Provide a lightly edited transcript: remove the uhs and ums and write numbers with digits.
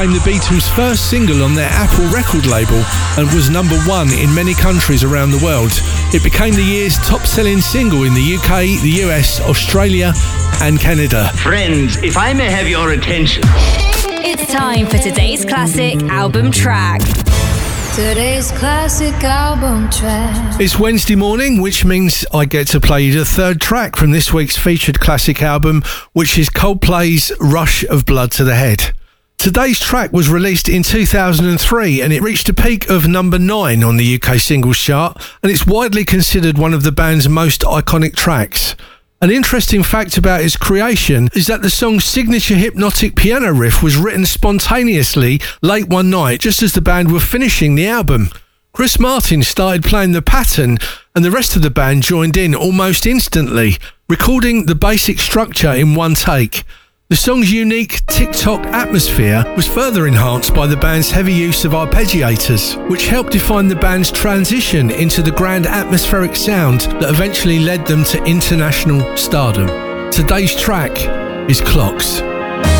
became the Beatles' first single on their Apple record label and was number 1 in many countries around the world. It became the year's top-selling single in the UK, the US, Australia and Canada. Friends, if I may have your attention. It's time for today's classic album track. Today's classic album track. It's Wednesday morning, which means I get to play you the third track from this week's featured classic album, which is Coldplay's Rush of Blood to the Head. Today's track was released in 2003 and it reached a peak of number 9 on the UK singles chart, and it's widely considered one of the band's most iconic tracks. An interesting fact about its creation is that the song's signature hypnotic piano riff was written spontaneously late one night just as the band were finishing the album. Chris Martin started playing the pattern and the rest of the band joined in almost instantly, recording the basic structure in one take. The song's unique tick-tock atmosphere was further enhanced by the band's heavy use of arpeggiators, which helped define the band's transition into the grand atmospheric sound that eventually led them to international stardom. Today's track is Clocks.